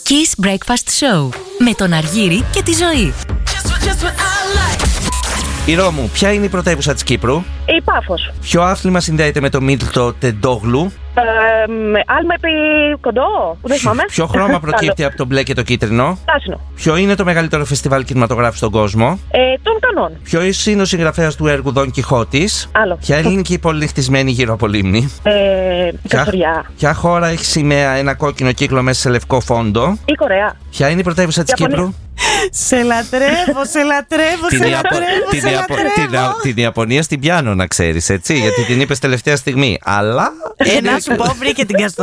Kiss Breakfast Show με τον Αργύρη και τη Ζωή. Η Ρώμου, ποια είναι η πρωτεύουσα της Κύπρου? Η Πάφος. Ποιο άθλημα συνδέεται με το Μίλτο Τεντόγλου? Άλμα επί κοντό, που δεν θυμάμαι. Ποιο χρώμα προκύπτει από το μπλε και το κίτρινο? Πράσινο. Ποιο είναι το μεγαλύτερο φεστιβάλ κινηματογράφου στον κόσμο? Των Κανών. Ποιος είναι ο συγγραφέας του έργου Δον Κιχώτης? Άλλο. Ποια ελληνική πόλη είναι χτισμένη γύρω από λίμνη? Καστοριά. Ποια χώρα έχει σημαία ένα κόκκινο κύκλο μέσα σε λευκό φόντο? Η Κορέα. Ποια είναι η πρωτεύουσα της Κύπρου? Σε λατρεύω, σε λατρεύω, σε λατρεύω, σε λατρεύω. Την Ιαπωνία στην πιάνω, να ξέρεις, έτσι, γιατί την είπες τελευταία στιγμή. Αλλά Να σου πω, βρήκε την Καστοριά.